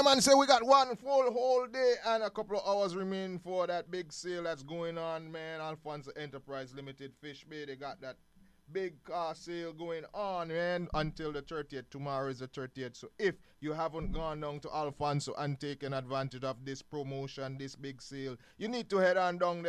man, say we got one full whole day and a couple of hours remaining for that big sale that's going on, man. Alfonso Enterprise Limited Fish Bay, they got that big car sale going on, man, until the 30th. Tomorrow is the 30th. So if you haven't gone down to Alfonso and taken advantage of this promotion, this big sale, you need to head on down there.